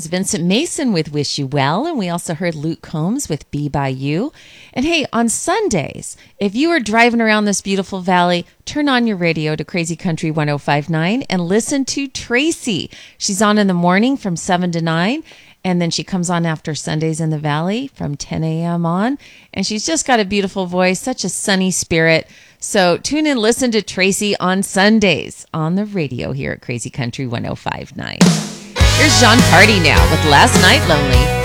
Vincent Mason with Wish You Well. And we also heard Luke Combs with Be By You. And hey, on Sundays, if you are driving around this beautiful valley, turn on your radio to Crazy Country 105.9 and listen to Tracy. She's on in the morning from 7 to 9. And then she comes on after Sundays in the Valley from 10 a.m. on. And she's just got a beautiful voice, such a sunny spirit. So tune in, listen to Tracy on Sundays on the radio here at Crazy Country 105.9. Here's John Party now with Last Night Lonely.